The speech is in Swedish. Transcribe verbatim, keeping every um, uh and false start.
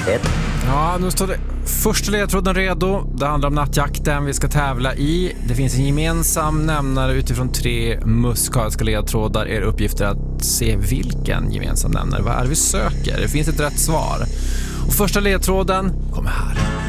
ett. Ja, nu står det första ledtråden redo. Det handlar om nattjakten vi ska tävla i. Det finns en gemensam nämnare utifrån tre musikaliska ledtrådar. Er uppgift är att se vilken gemensam nämnare. Vad är det vi söker? Det finns ett rätt svar. Och första ledtråden kommer här.